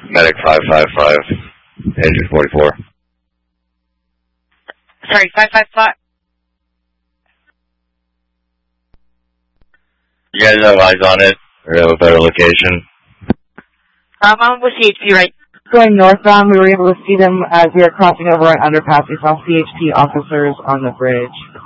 Medic 555, engine 44. Sorry, 555. You guys have eyes on it, or have a better location? I'm with CHP, right? Going northbound, we were able to see them as we were crossing over an underpass. We saw CHP officers on the bridge.